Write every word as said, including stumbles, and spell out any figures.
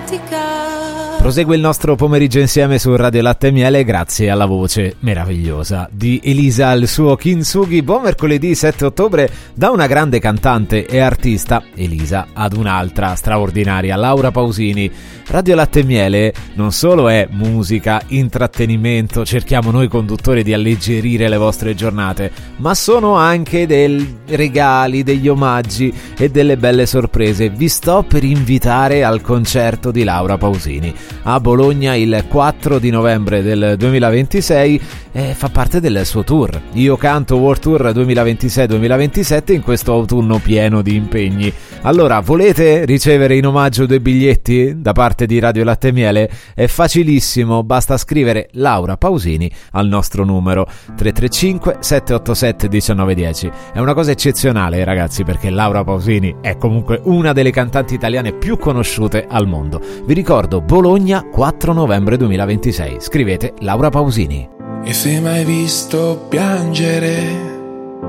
Prosegue il nostro pomeriggio insieme su Radio Latte e Miele grazie alla voce meravigliosa di Elisa al suo Kintsugi. Buon mercoledì sette ottobre. Da una grande cantante e artista, Elisa, ad un'altra straordinaria, Laura Pausini. Radio Latte e Miele non solo è musica, intrattenimento, cerchiamo noi conduttori di alleggerire le vostre giornate, ma sono anche dei regali, degli omaggi e delle belle sorprese. Vi sto per invitare al concerto di Laura Pausini a Bologna il quattro di novembre del duemilaventisei, e fa parte del suo tour Io Canto World Tour duemilaventisei duemilaventisette in questo autunno pieno di impegni. Allora, volete ricevere in omaggio due biglietti da parte di Radio Latte e Miele? È facilissimo, basta scrivere Laura Pausini al nostro numero tre tre cinque sette otto sette uno nove uno zero. È una cosa eccezionale, ragazzi, perché Laura Pausini è comunque una delle cantanti italiane più conosciute al mondo. Vi ricordo, Bologna quattro novembre duemilaventisei. Scrivete Laura Pausini. E se mai visto piangere